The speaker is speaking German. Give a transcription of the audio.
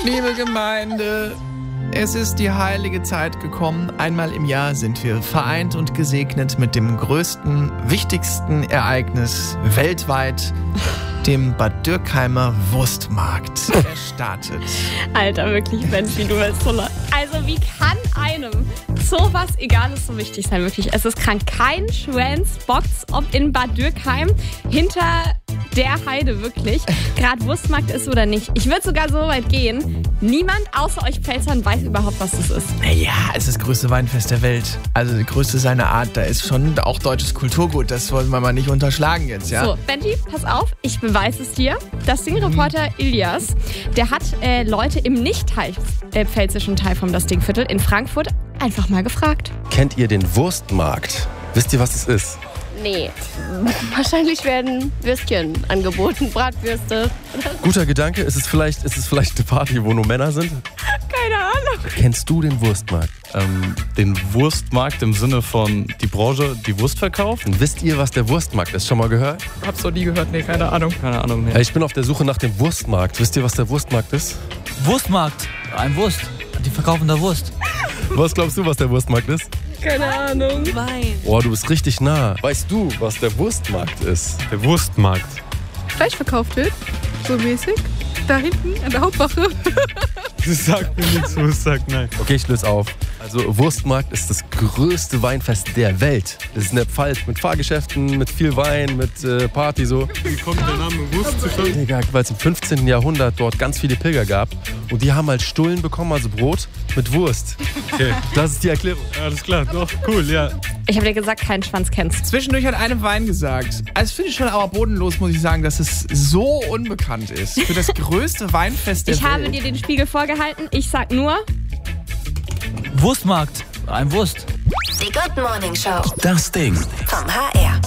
Liebe Gemeinde, es ist die heilige Zeit gekommen. Einmal im Jahr sind wir vereint und gesegnet mit dem größten, wichtigsten Ereignis weltweit, dem Bad Dürkheimer Wurstmarkt. Er startet. Alter, wirklich, Mensch, wie du bist so. Also, wie kann einem sowas Egales so wichtig sein? Wirklich, es ist krank. Kein Schwanz bockt's, ob in Bad Dürkheim hinter der Heide wirklich gerade Wurstmarkt ist oder nicht. Ich würde sogar so weit gehen, niemand außer euch Pfälzern weiß überhaupt, was das ist. Naja, es ist das größte Weinfest der Welt. Also die größte seiner Art. Da ist schon auch deutsches Kulturgut. Das wollen wir mal nicht unterschlagen jetzt, ja? So, Benji, pass auf, ich beweise es dir. Das Ding-Reporter Ilias, der hat Leute im nicht pfälzischen Teil vom Das Ding-Viertel in Frankfurt einfach mal gefragt. Kennt ihr den Wurstmarkt? Wisst ihr, was es ist? Nee, wahrscheinlich werden Würstchen angeboten, Bratwürste. Guter Gedanke. Ist es vielleicht eine Party, wo nur Männer sind? Keine Ahnung. Kennst du den Wurstmarkt? Den Wurstmarkt im Sinne von die Branche, die Wurst verkauft? Und wisst ihr, was der Wurstmarkt ist? Schon mal gehört? Hab's noch nie gehört, nee, keine Ahnung. Keine Ahnung, nee. Ich bin auf der Suche nach dem Wurstmarkt. Wisst ihr, was der Wurstmarkt ist? Wurstmarkt. Ein Wurst. Die verkaufen da Wurst. Was glaubst du, was der Wurstmarkt ist? Keine Ahnung. Wein. Oh, du bist richtig nah. Weißt du, was der Wurstmarkt ist? Der Wurstmarkt. Fleisch verkauft wird, so mäßig. Da hinten an der Hauptwache. Das sagt mir nichts, Wurst sagt nein. Okay, ich löse auf. Also Wurstmarkt ist das größte Weinfest der Welt. Das ist in der Pfalz mit Fahrgeschäften, mit viel Wein, mit Party so. Wie kommt der Name Wurst zustande? Digga, weil es im 15. Jahrhundert dort ganz viele Pilger gab. Und die haben halt Stullen bekommen, also Brot mit Wurst. Okay. Das ist die Erklärung. Ja, alles klar, doch, cool, ja. Ich habe dir gesagt, keinen Schwanz kennst. Zwischendurch hat einem Wein gesagt. Also finde ich schon aber bodenlos, muss ich sagen, dass es so unbekannt ist. Für das größte Weinfest der Ich Welt. habe dir den Spiegel vorgehalten. Ich sag nur... Wurstmarkt. Ein Wurst. Die Good Morning Show. Das Ding. Vom HR.